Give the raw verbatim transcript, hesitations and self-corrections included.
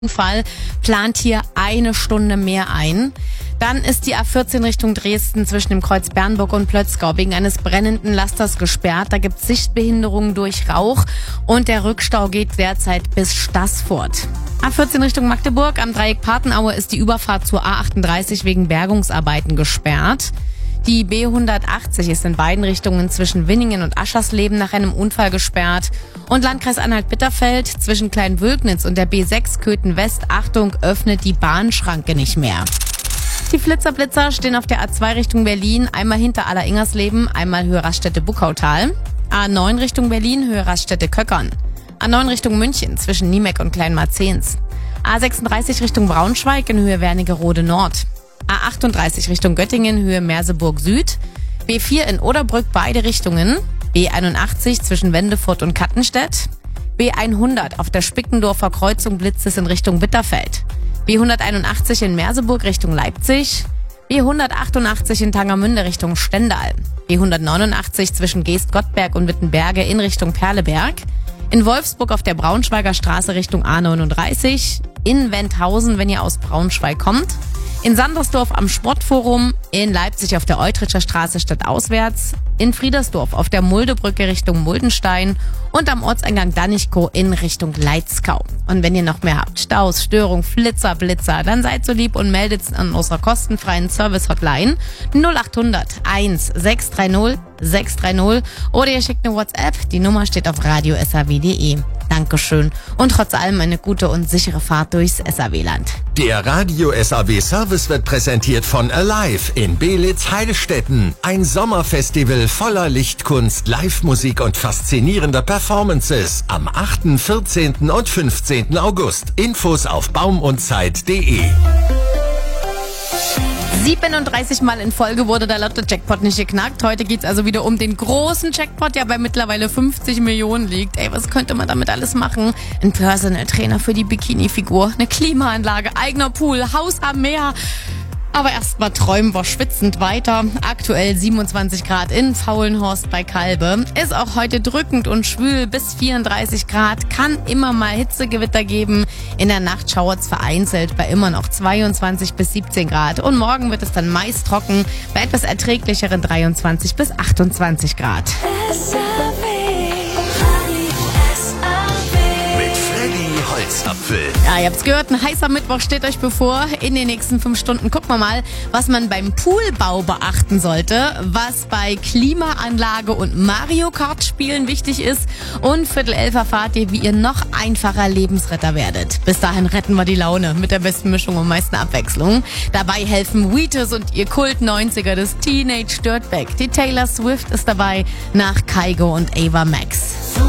Fall plant hier eine Stunde mehr ein. Dann ist die A vierzehn Richtung Dresden zwischen dem Kreuz Bernburg und Plötzgau wegen eines brennenden Lasters gesperrt. Da gibt es Sichtbehinderungen durch Rauch und der Rückstau geht derzeit bis Staßfurt. A vierzehn Richtung Magdeburg am Dreieck Patenaue ist die Überfahrt zur A achtunddreißig wegen Bergungsarbeiten gesperrt. Die B hundertachtzig ist in beiden Richtungen zwischen Winningen und Aschersleben nach einem Unfall gesperrt. Und Landkreis Anhalt-Bitterfeld zwischen Kleinwülknitz und der B sechs Köthen West, Achtung, öffnet die Bahnschranke nicht mehr. Die Flitzer-Blitzer stehen auf der A zwei Richtung Berlin, einmal hinter Aller-Ingersleben, einmal Höhe Raststätte-Buckautal. A neun Richtung Berlin, Höhe Raststätte-Köckern. A neun Richtung München zwischen Niemek und Kleinmarzehns. A sechsunddreißig Richtung Braunschweig in Höhe Wernigerode Nord. A achtunddreißig Richtung Göttingen, Höhe Merseburg Süd. B vier in Oderbrück beide Richtungen. B einundachtzig zwischen Wendefurt und Kattenstedt. B hundert auf der Spickendorfer Kreuzung blitzt es in Richtung Bitterfeld. B hunderteinundachtzig in Merseburg Richtung Leipzig. B hundertachtundachtzig in Tangermünde Richtung Stendal. B hundertneunundachtzig zwischen Geest-Gottberg und Wittenberge in Richtung Perleberg. In Wolfsburg auf der Braunschweiger Straße Richtung A neununddreißig. In Wendhausen, wenn ihr aus Braunschweig kommt. In Sandersdorf am Sportforum, in Leipzig auf der Eutricher Straße stadtauswärts, in Friedersdorf auf der Muldebrücke Richtung Muldenstein und am Ortseingang Danichkow in Richtung Leitzkau. Und wenn ihr noch mehr habt, Staus, Störung, Flitzer, Blitzer, dann seid so lieb und meldet es an unserer kostenfreien Service-Hotline null achthundert eins sechs drei null sechs drei null oder ihr schickt eine WhatsApp, die Nummer steht auf radio s a w punkt d e. Dankeschön und trotz allem eine gute und sichere Fahrt durchs S A W-Land. Der Radio S A W Service wird präsentiert von Alive in Beelitz-Heilstätten. Ein Sommerfestival voller Lichtkunst, Live-Musik und faszinierender Performances. Am achten, vierzehnten und fünfzehnten August. Infos auf baumundzeit punkt d e. siebenunddreißig Mal in Folge wurde der Lotto-Jackpot nicht geknackt. Heute geht's also wieder um den großen Jackpot, der bei mittlerweile fünfzig Millionen liegt. Ey, was könnte man damit alles machen? Ein Personal Trainer für die Bikini-Figur, eine Klimaanlage, eigener Pool, Haus am Meer. Aber erstmal träumen wir schwitzend weiter. Aktuell siebenundzwanzig Grad in Faulenhorst bei Kalbe. Ist auch heute drückend und schwül bis vierunddreißig Grad. Kann immer mal Hitzegewitter geben. In der Nacht schauert's vereinzelt bei immer noch zweiundzwanzig bis siebzehn Grad. Und morgen wird es dann meist trocken bei etwas erträglicheren dreiundzwanzig bis achtundzwanzig Grad. Holzapfel. Ja, ihr habt's gehört, ein heißer Mittwoch steht euch bevor. In den nächsten fünf Stunden gucken wir mal, was man beim Poolbau beachten sollte, was bei Klimaanlage und Mario Kart Spielen wichtig ist. Und Viertel elf erfahrt ihr, wie ihr noch einfacher Lebensretter werdet. Bis dahin retten wir die Laune mit der besten Mischung und meisten Abwechslung. Dabei helfen Wheatus und ihr Kult neunziger, das Teenage Dirtbag. Die Taylor Swift ist dabei nach Kygo und Ava Max.